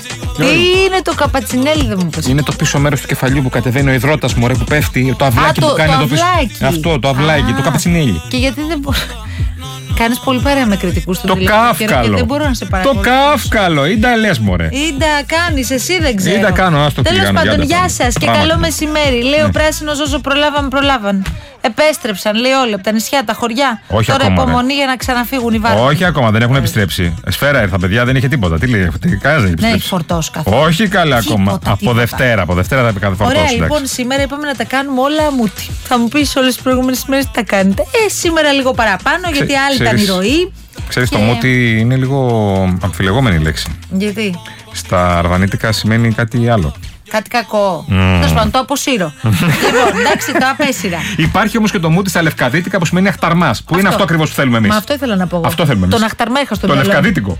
Τι είναι το καπατσινέλι, δεν μου πες. Είναι το πίσω μέρος του κεφαλιού που κατεβαίνει ο υδρότας, μωρέ, που πέφτει. Το αυλάκι που κάνει το πίσω. Αυτό, το αυλάκι, το καπατσινέλι. Και γιατί δεν μπορεί. Κάνεις πολύ παρέα με κριτικούς στον τελευταίο καιρό και δεν μπορώ να σε παρακολουθήσω. Το κάφκαλο, ίντα λες, μωρέ. Ίντα κάνεις, εσύ δεν ξέρω. Ίντα κάνω, ας το τέλος πάντων, γεια σας και καλό μεσημέρι. Λέει ο Πράσινος, όσο προλάβαν. Επέστρεψαν, λέει, όλοι από τα νησιά, τα χωριά. Όχι τώρα ακόμα, υπομονή για να ξαναφύγουν οι βάρκες. Όχι ακόμα, δεν έχουν επιστρέψει. Σφαίρα ήρθα, παιδιά, δεν είχε τίποτα. Τι λέει, τι κάνει, δεν ναι, έχει φορτώσει καθόλου. Όχι καλά ακόμα. Από Δευτέρα θα πει κάθε φορτώσει. Ωραία, λοιπόν, σήμερα είπαμε να τα κάνουμε όλα μούτι. Θα μου πεις όλες τις προηγούμενες μέρες τι τα κάνετε. Σήμερα λίγο παραπάνω, γιατί άλλη ήταν η ροή. Ξέρεις, το μούτι είναι λίγο αμφιλεγόμενη λέξη. Γιατί? Στα αρβανίτικα σημαίνει κάτι άλλο. Κάτι κακό. Τέλος πάντων, το αποσύρω. Λοιπόν, εντάξει, το απέσυρα. Υπάρχει όμως και το μούτι στα λευκαδίτικα που σημαίνει αχταρμάς. Που είναι αυτό ακριβώς που θέλουμε εμείς. Μα αυτό ήθελα να πω. Αυτό θέλουμε εμείς. Τον αχταρμά είχα στο το μυαλό. λευκαδίτικο.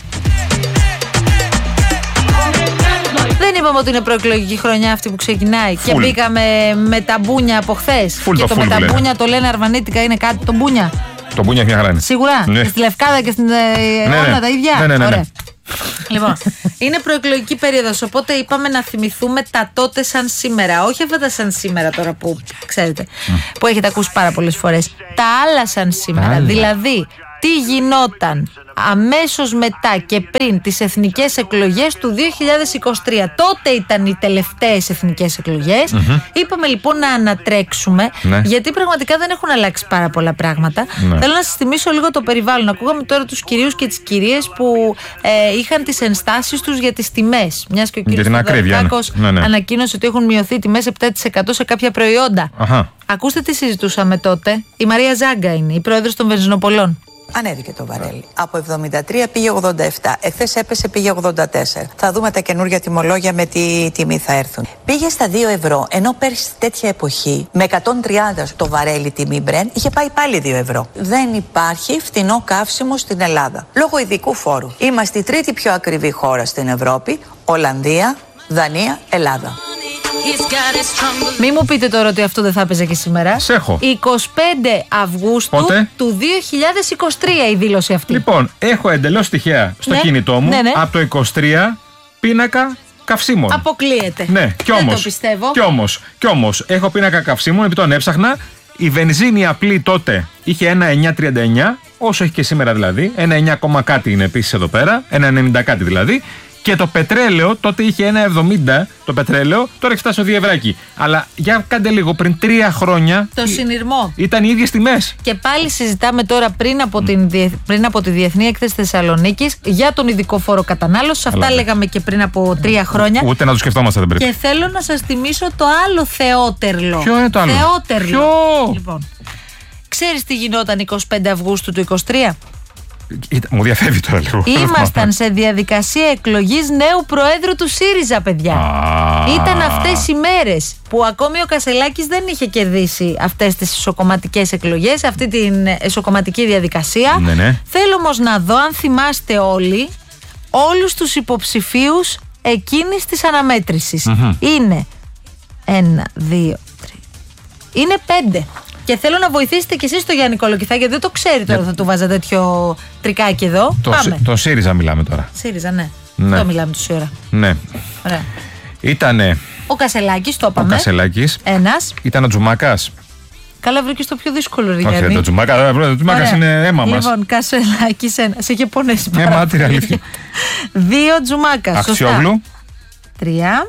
Δεν είπαμε ότι είναι προεκλογική χρονιά αυτή που ξεκινάει. Και μπήκαμε με τα μπούνια από χθες. Και το με τα μπούνια το λένε αρβανίτικα είναι κάτι το μπούνια. Το μπούνια μια χαρά είναι. Σίγουρα. Ναι. Και στη Λευκάδα και στην όλα τα ίδια. Ναι. Ωραία. Λοιπόν, είναι προεκλογική περίοδος, οπότε είπαμε να θυμηθούμε τα τότε σαν σήμερα. Όχι αυτά τα σαν σήμερα τώρα που ξέρετε, που έχετε ακούσει πάρα πολλές φορές. Τα άλλα σαν σήμερα. Δηλαδή, τι γινόταν αμέσως μετά και πριν τις εθνικές εκλογές του 2023. Τότε ήταν οι τελευταίες εθνικές εκλογές. Είπαμε λοιπόν να ανατρέξουμε, γιατί πραγματικά δεν έχουν αλλάξει πάρα πολλά πράγματα. Θέλω να σας θυμίσω λίγο το περιβάλλον. Ακούγαμε τώρα τους κυρίους και τις κυρίες που είχαν τις ενστάσεις τους για τις τιμές. Μιας και ο κύριος Θεοδωράκος ανακοίνωσε ότι έχουν μειωθεί τιμές 7% σε κάποια προϊόντα. Ακούστε τι συζητούσαμε τότε. Η Μαρία Ζάγκα είναι η πρόεδρος των βενζινοπολών. Ανέβηκε το βαρέλι. Από 73 πήγε 87. Εχθές έπεσε, πήγε 84. Θα δούμε τα καινούργια τιμολόγια με τι τιμή θα έρθουν. Πήγε στα 2 ευρώ, ενώ πέρσι τέτοια εποχή με 130 το βαρέλι τιμή Brent είχε πάει πάλι 2 ευρώ. Δεν υπάρχει φτηνό καύσιμο στην Ελλάδα. Λόγω ειδικού φόρου. Είμαστε η τρίτη πιο ακριβή χώρα στην Ευρώπη. Ολλανδία, Δανία, Ελλάδα. Μη μου πείτε τώρα ότι αυτό δεν θα έπαιζε και σήμερα. Σέχω. 25 Αυγούστου του 2023 η δήλωση αυτή. Λοιπόν, έχω εντελώς τυχαία στο κινητό μου από το 23 πίνακα καυσίμων. Αποκλείεται. Ναι, κι όμως, δεν το πιστεύω. Κι όμως έχω πίνακα καυσίμων, επειδή τον έψαχνα. Η βενζίνη απλή τότε είχε 1,939, όσο έχει και σήμερα δηλαδή. 1,9 κάτι είναι επίσης εδώ πέρα. 1,90 κάτι δηλαδή. Και το πετρέλαιο τότε είχε 1,70 το πετρέλαιο, τώρα έχει φτάσει στο 2 ευράκι. Αλλά για κάντε λίγο, πριν 3 χρόνια. Το συνειρμό. Ήταν οι ίδιες τιμές. Και πάλι συζητάμε τώρα πριν από τη Διεθνή Έκθεση Θεσσαλονίκης για τον ειδικό φόρο κατανάλωσης. Αυτά λέγαμε και πριν από 3 χρόνια. Ούτε να το σκεφτόμαστε δεν πρέπει. Και θέλω να σας θυμίσω το άλλο θεότερλο. Ποιο είναι το άλλο? Θεότερλο. Λοιπόν, ξέρεις τι γινόταν 25 Αυγούστου του 23? Μου διαφεύγει τώρα λίγο. Ήμασταν σε διαδικασία εκλογής νέου προέδρου του ΣΥΡΙΖΑ, παιδιά. Ήταν αυτές οι μέρες που ακόμη ο Κασελάκης δεν είχε κερδίσει αυτές τις ισοκομματικές εκλογές, αυτή την ισοκομματική διαδικασία. Θέλω όμως να δω αν θυμάστε όλους τους υποψηφίους εκείνης της αναμέτρησης. Είναι 1, 2, 3. Είναι 5. Και θέλω να βοηθήσετε κι εσείς τον Γιάννη Κολοκυθά, γιατί δεν το ξέρει τώρα, θα του βάζα τέτοιο τρικάκι εδώ. Πάμε. Το ΣΥΡΙΖΑ μιλάμε τώρα. ΣΥΡΙΖΑ, ναι. Το μιλάμε τόση ώρα. Ναι. Ωραία. Ήτανε ο Κασελάκης, το είπαμε. Ο Κασελάκης. Ένας. Ήταν ο Τζουμάκας. Καλά, βρήκε το πιο δύσκολο, ρε Γιάννη. Όχι, το Τζουμάκας είναι αίμα μας. Λοιπόν, Κασελάκης, ένας. Σε είχε πονέσει πάρα πολύ. Μάτια, αλήθεια. 2 Τζουμάκας. Αξιόγλου. 3.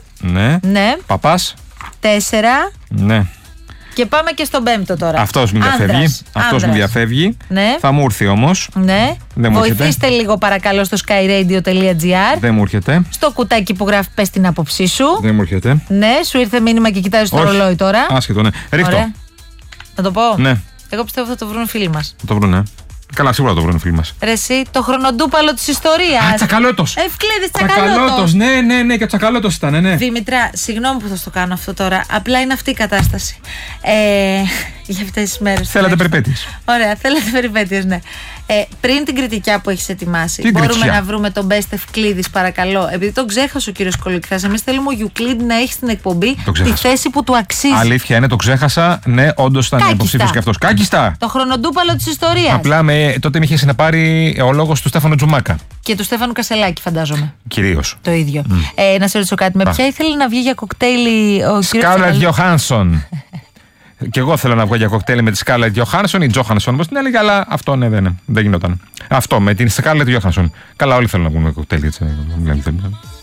Ναι. Παπάς. 4. Ναι. Και πάμε και στον 5ο τώρα. Αυτός μου διαφεύγει. Ναι. Θα μου έρθει όμως. Ναι. Βοηθήστε λίγο παρακαλώ στο skyradio.gr. Δεν μου έρχεται. Στο κουτάκι που γράφει πες την άποψή σου. Δεν μου έρχεται. Ναι, σου ήρθε μήνυμα και κοιτάζεις το ρολόι τώρα. Άσχετο, ναι. Ρίχτω. Να το πω. Ναι. Εγώ πιστεύω θα το βρουν φίλοι μας. Θα το βρουν, Καλά, σίγουρα το βρουν φίλοι μας. Ρε εσύ, το χρονοτούπαλο της ιστορίας. Τσακαλώτος. Ευκλήδης Τσακαλώτος. Ναι, και ο Τσακαλώτος ήταν, ναι. Δήμητρα, συγγνώμη που θα στο κάνω αυτό τώρα. Απλά είναι αυτή η κατάσταση. Για αυτές τις μέρες. Θέλατε περιπέτειες. Ωραία, θέλατε περιπέτειες, ναι. Πριν την κριτικιά που έχεις ετοιμάσει, Τι μπορούμε κριτικιά? να βρούμε τον Best Ευκλήδης, παρακαλώ. Επειδή τον ξέχασε ο κύριος Κολοκυθάς, εμείς θέλουμε ο Ιουκλήδη να έχει στην εκπομπή τη θέση που του αξίζει. Αλήθεια είναι, το ξέχασα. Ναι, όντως ήταν υποψήφιος και αυτός. Κάκιστα! Το χρονοτούπαλο της ιστορίας. Απλά τότε με είχε συναπάρει ο λόγος του Στέφανο Τζουμάκα. Και του Στέφανου Κασελάκη, φαντάζομαι. Κυρίως. Το ίδιο. Να σε ρωτήσω κάτι. Με ποια ήθελε να βγει για κοκτέιλ ο κύριος Σκάρλετ Γιοχάνσον. Και εγώ θέλω να βγω για κοκτέιλ με τη Σκάρλετ Γιοχάνσον ή Τζόχανσον, όπως την έλεγε, αλλά αυτό ναι, δεν γινόταν. Αυτό με την Σκάρλετ Γιοχάνσον. Καλά, όλοι θέλουν να βγουν με κοκτέιλ, έτσι.